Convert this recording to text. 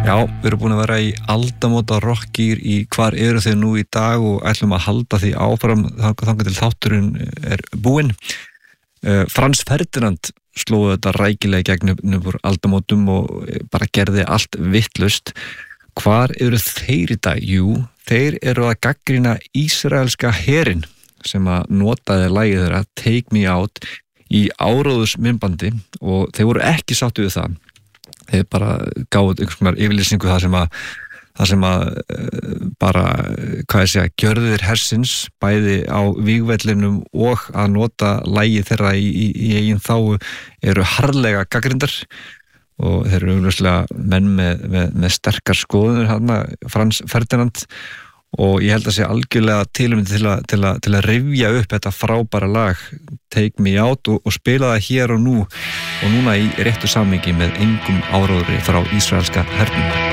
Já, við erum búin að vera í aldamóta rockgýr í hvar eru þau nú í dag og ætlum að halda því áfram þangað til þátturinn búinn. Franz Ferdinand slóði þetta rækilega gegn upp úr aldamótum og bara gerði allt vitlaust. Hvar eru þeir í dag? Jú, þeir eru að gagnrýna ísraelska herinn sem að notaði lagið þeirra Take Me Out í áróðursmyndbandi og þeir voru ekki sáttu við það. Þeir bara gáðu einhvers konar yfirlýsingu það sem að bara, gjörðir hersins bæði á vígvellinum og að nota lagið þeirra í eigin þágu eru harðlega gagnrýndar og þeir eru augljóslega menn með sterkar skoðunir hérna, Franz Ferdinand, og ég held að sé algjörlega tilefni til að rifja upp þetta frábæra lag Take Me Out og spila það hér og núna í réttu samhengi með engum áróðri frá ísraelska hernum.